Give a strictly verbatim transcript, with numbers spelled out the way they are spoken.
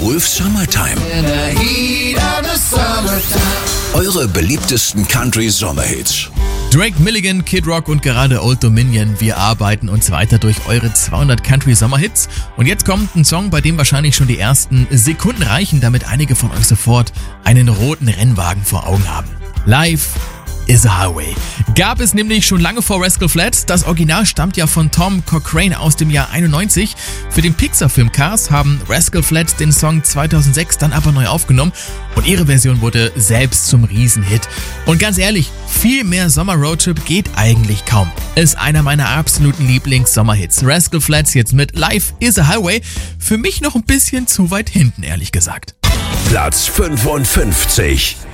Beowulf Summertime. Eure beliebtesten Country-Sommerhits. Drake Milligan, Kid Rock und gerade Old Dominion. Wir arbeiten uns weiter durch eure zweihundert Country-Sommerhits. Und jetzt kommt ein Song, bei dem wahrscheinlich schon die ersten Sekunden reichen, damit einige von euch sofort einen roten Rennwagen vor Augen haben. Life is a Highway. Gab es nämlich schon lange vor Rascal Flatts. Das Original stammt ja von Tom Cochrane aus dem Jahr einundneunzig. Für den Pixar-Film Cars haben Rascal Flatts den Song zweitausendsechs dann aber neu aufgenommen und ihre Version wurde selbst zum Riesenhit. Und ganz ehrlich, viel mehr Sommer-Roadtrip geht eigentlich kaum. Ist einer meiner absoluten Lieblings-Sommerhits. Rascal Flatts jetzt mit Life is a Highway. Für mich noch ein bisschen zu weit hinten, ehrlich gesagt. Platz fünfundfünfzig.